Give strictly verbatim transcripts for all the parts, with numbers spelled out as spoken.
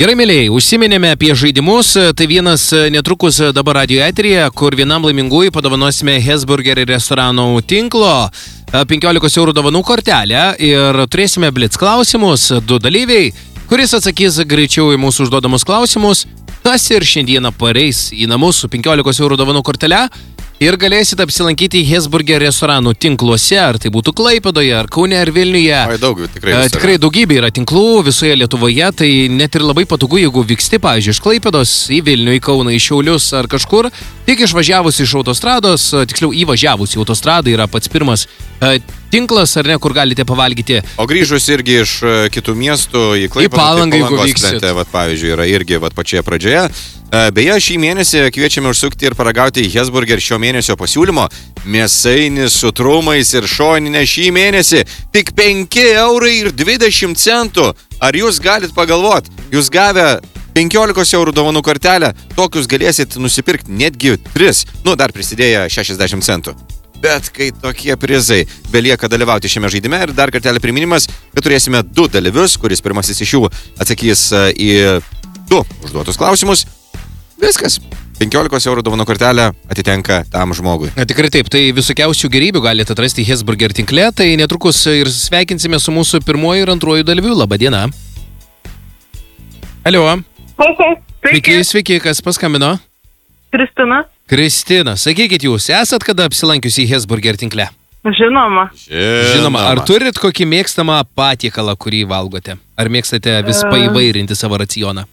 Gerai, mėlyjei, užsiminėme apie žaidimus, tai vienas netrukus dabar radio eteryje, kur vienam laimingųjų padovanosime Hesburgerį restoranų tinklo penkiolikos eurų dovanų kortelę ir turėsime blitz klausimus, du dalyviai, kuris atsakys greičiau į mūsų užduodamus klausimus, tas ir šiandieną pareis į namus su penkiolikos eurų dovanų kortelę. Ir galėsit apsilankyti Hesburger restoranų tinkluose, ar tai būtų Klaipėdoje, ar Kaune, ar Vilniuje. O, daug, tikrai, e, tikrai daugybė yra tinklų visoje Lietuvoje, tai net ir labai patogu, jeigu vyksti, pavyzdžiui, iš Klaipėdos į Vilnių, į Kauną, į Šiaulius ar kažkur, tik išvažiavus iš autostrados, tiksliau įvažiavus į autostradą yra pats pirmas e, tinklas, ar ne, kur galite pavalgyti. O grįžus irgi iš kitų miestų į Klaipėdą, į Palangą, tai jeigu vyksit. Vat, pavyzdžiui, yra irgi vat, pačioje pradžioje. Beje, šį mėnesį kviečiame užsukti ir paragauti Hesburger šio mėnesio pasiūlymo. Mėsainis su trumais ir šoninė šį mėnesį. Tik penki eurai ir dvidešimt centų. Ar jūs galit pagalvoti, jūs gavę penkiolikos eurų dovanų kortelę, tokius galėsit nusipirkti netgi tris, nu dar prisidėję šešiasdešimt centų. Bet kai tokie prizai, belieka dalyvauti šiame žaidime ir dar kartelį priminimas, kad turėsime du dalyvius, kuris pirmasis iš jų atsakys į du užduotus klausimus. Viskas. penkiolikos eurų dovanų kortelė atitenka tam žmogui. Na, tikrai taip, tai visokiausių gerybių galite atrasti Hesburger tinkle, tai netrukus ir sveikinsime su mūsų pirmuoju ir antruoju dalyviu. Labą dieną. Alio. Sveiki. Sveiki, sveiki, kas paskambino? Kristina. Kristina, sakykit jūs, esat kada apsilankiusi į Hesburger tinkle? Žinoma. Žinoma. Žinoma. Ar turit kokį mėgstamą patiekalą, kurį valgote? Ar mėgstate vis paįvairinti savo racioną?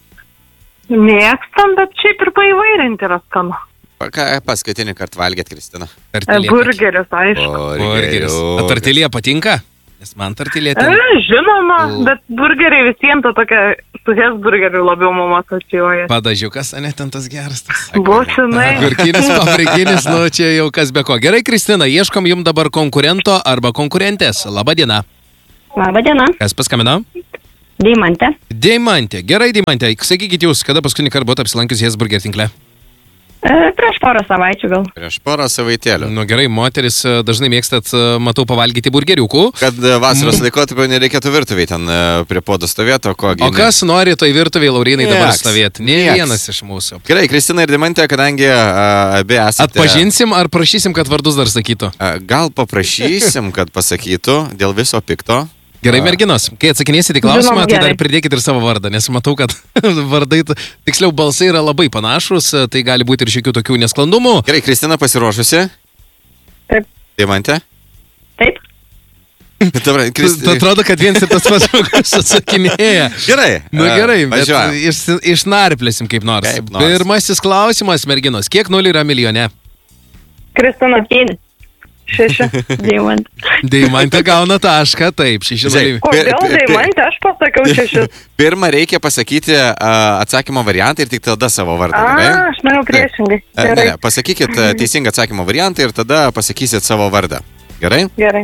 Mėgstam, bet šiaip ir paįvairinti yra skanu. Ką paskutinį kartą valgėt, Kristina? Burgeris, aišku. Burgeris. O tartilė patinka? Nes man tartilė ten... E, žinoma, U. bet burgeriai visiems to tokia su Hesburgeriu labiau mum asocijuoja. Padažiukas, ne, ten tas geras tas. Būtinai. Gurkinis, paprikinis, nu čia jau kas be ko. Gerai, Kristina, ieškom jums dabar konkurento arba konkurentės. Labą dieną. Labą dieną. Kas paskambino? Deimantė. Deimantė. Gerai, Deimantė. Sakykit jūs, kada paskutinį kartą buvote apsilankiusi Hesburger tinkle? E, prieš porą savaičių gal. Prieš porą savaitėlių. Nu gerai, moteris dažnai mėgstat, matau, pavalgyti burgeriukų. Kad vasaros mm. laikotarpio nereikėtų virtuviai ten prie podų stovėti, o ko gynė. O kas nori toj virtuviai, Laurinai, dabar stovėti? Ne vienas iš mūsų. Gerai, Kristina ir Deimantė, kadangi a, abi esate... Atpažinsim ar prašysim, kad vardus dar sakytų? A, gal paprašysim, kad pasakytų dėl viso pikto. Gerai, merginos, kai atsakinėsite į klausimą, tai dar pridėkite ir savo vardą, nes matau, kad vardai, tiksliau balsai yra labai panašus, tai gali būti ir šiokių tokių nesklandumų. Gerai, Kristina pasiruošusi? Taip. Deimantė? Taip. Dabar, Kristi... Atrodo, kad viens ir tas pats atsakinėja. Gerai. Nu gerai, bet važiuojam. iš, išnarplėsim kaip nors. Kaip nors. Pirmasis klausimas, merginos, kiek nulių yra milijone? Kristina. Septyni. Šeši. Deimantė. Deimantė gauna tašką, taip, šeši nuliai. Kodėl Deimantė? Aš pasakiau šešis. Pirmą reikia pasakyti uh, atsakymo variantą ir tik tada savo vardą. A, gerai? Aš manau priešingai. Ne, ne, ne, pasakykit uh, teisingą atsakymo variantą ir tada pasakysit savo vardą. Gerai? Gerai.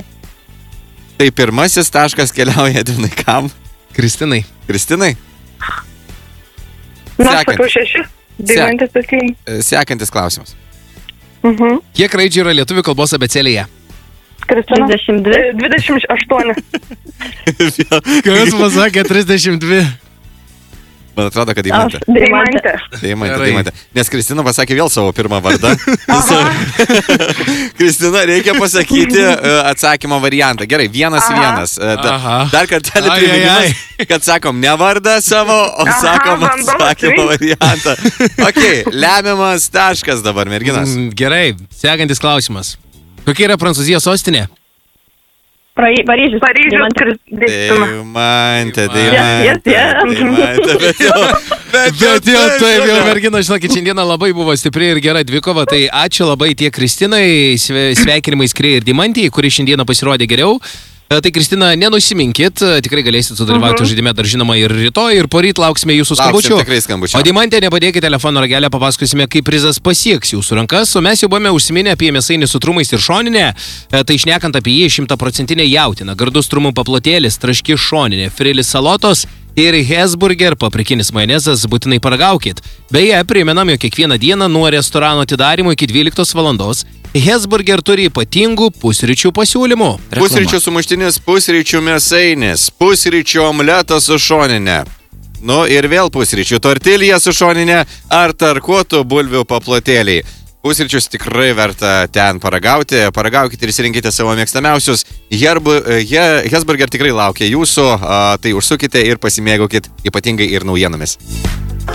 Tai pirmasis taškas keliauja Edvinai kam? Kristinai. Kristinai? Na, aš sakiau šešis. Deimantė septyni. Sekantis klausimas. Mhm. Kiek raidžių yra lietuvių kalbos abėcėlėje? Kristina. Dvidešimt dvi. Dvidešimt aštuoni. Kas pasakė trisdešimt dvi? Man atrodo, kad Deimantė. Deimantė. Deimantė, Deimantė. Nes Kristina pasakė vėl savo pirmą vardą. Kristina, reikia pasakyti uh, atsakymo variantą. Gerai, vienas Aha. vienas. Uh, da, dar kartelį priminimas, kad sakom ne vardą savo, o Aha, sakom atsakymo variantą. Ok, lemiamas taškas dabar, merginas. Mm, gerai, sekantis klausimas. Kokia yra Prancūzijos sostinė? Paryžius. Paryžius. Deimantė, Deimantė. Yes, yes, yes. Deimantė, bet jau, bet jau, Bet jau taip, jau mergina, žinokit, šiandieną labai buvo stipri ir gera dvikova, tai ačiū labai tiek Kristinai, sveikinimai skrieja ir Deimantijai, kuri šiandieną pasirodė geriau. Tai Kristina, nenusiminkit, tikrai galėsit sudalyvauti uh-huh. žaidime dar žinoma ir rytoj, ir poryt lauksime jūsų skambučių. skambučių. O Deimantė, nepadėkite telefono ragelę, papasakosime, kaip prizas pasieks jūsų rankas, o mes jau buvome užsiminę apie mėsainį su trumais ir šoninę, tai šnekant apie jį šimtaprocentinę jautieną, gardus trumų paplotėlis, traški šoninė, frilis salotos ir Hesburger paprikinis majonezas, būtinai paragaukit. Beje, primenam, jog kiekvieną dieną nuo restorano atidarymo iki dvyliktos valandos Hesburger turi ypatingų pusryčių pasiūlymų. Pusryčių sumuštinis, pusryčių mėsainis, pusryčių omletas su šoninė. Nu ir vėl pusryčių tortilija su šoninė ar tarkuotų bulvių paplotėliai. Pusryčius tikrai verta ten paragauti. Paragaukite ir įsirinkite savo mėgstamiausius. Herbu, he, Hesburger tikrai laukia jūsų, a, tai užsukite ir pasimėgaukit ypatingai ir naujienomis.